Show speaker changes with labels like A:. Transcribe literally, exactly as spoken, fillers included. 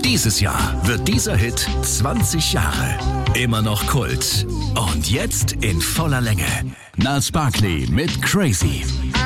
A: Dieses Jahr wird dieser Hit zwanzig Jahre. Immer noch Kult. Und jetzt in voller Länge. Gnarls Barkley mit Crazy.